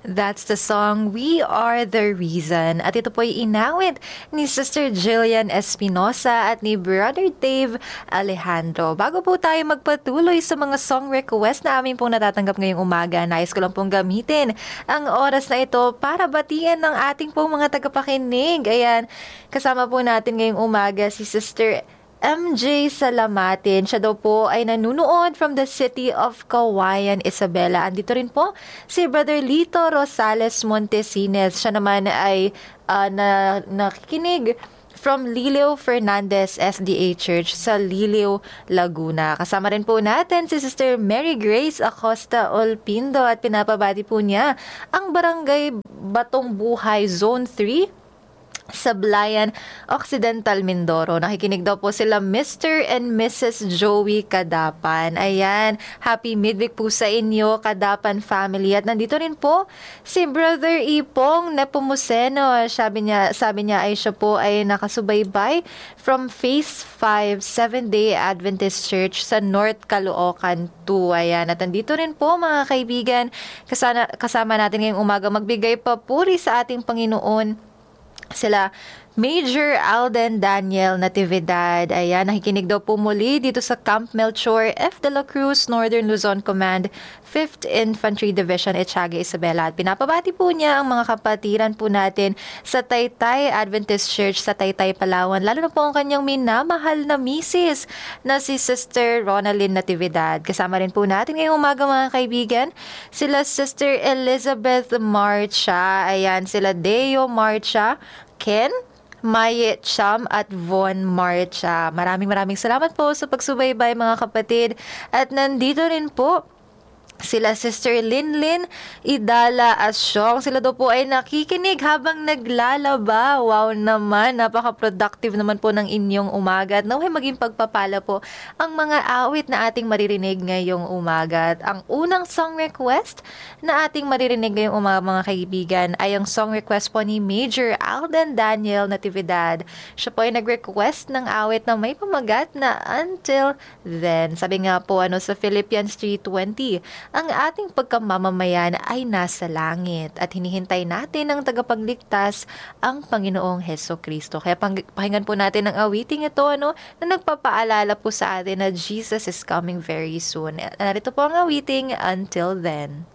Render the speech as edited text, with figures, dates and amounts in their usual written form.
That's the song, We Are the Reason. At ito po ay inawit ni Sister Jillian Espinosa at ni Brother Dave Alejandro. Bago po tayo magpatuloy sa mga song request na amin pong natatanggap ngayong umaga, nais ko lang pong gamitin ang oras na ito para batiin ng ating pong mga tagapakinig. Ayan, kasama po natin ngayong umaga si Sister MJ Salamatin. Siya daw po ay nanunood from the city of Kawayan, Isabela. Andito rin po si Brother Lito Rosales Montesines. Siya naman ay nakikinig from Liliw Fernandez SDA Church sa Liliw, Laguna. Kasama rin po natin si Sister Mary Grace Acosta Olpindo at pinapabati po niya ang Barangay Batong Buhay Zone 3 Sablayan, Occidental, Mindoro. Nakikinig daw po sila Mr. and Mrs. Joey Kadapan. Ayan, happy midweek po sa inyo, Kadapan family. At nandito rin po si Brother Ipong Nepomuceno. Sabi niya ay siya po ay nakasubaybay from Phase 5 Seventh-day Adventist Church sa North Caloocan 2. Ayan, at nandito rin po mga kaibigan, kasama natin ngayong umaga magbigay papuri sa ating Panginoon sila Major Alden Daniel Natividad. Ayan, nakikinig daw po muli dito sa Camp Melchor, F. de la Cruz, Northern Luzon Command, 5th Infantry Division, Ethiaga, Isabela. At pinapabati po niya ang mga kapatiran po natin sa Taytay Adventist Church sa Taytay, Palawan. Lalo na po ang kanyang minamahal na misis na si Sister Ronalyn Natividad. Kasama rin po natin ngayong umaga mga kaibigan sila Sister Elizabeth Marcha. Ayan, sila Deo Marcha, Ken Maye Cham at Von Marcha. Maraming salamat po sa pagsubaybay mga kapatid. At nandito rin po sila Sister Linlin Idala Asyong. Sila daw po ay nakikinig habang naglalaba. Wow naman, napaka-productive naman po ng inyong umaga. At naway maging pagpapala po ang mga awit na ating maririnig ngayong umaga. At ang unang song request na ating maririnig ngayong umaga mga kaibigan ay ang song request po ni Major Alden Daniel Natividad. Siya po ay nag-request ng awit na may pamagat na Until Then. Sabi nga po sa Philippians 3:20, ang ating pagkamamamayan ay nasa langit at hinihintay natin ang tagapagligtas, ang Panginoong Hesukristo. Kaya pakinggan po natin ang awiting ito na nagpapaalala po sa atin na Jesus is coming very soon. Narito po ang awiting, Until Then.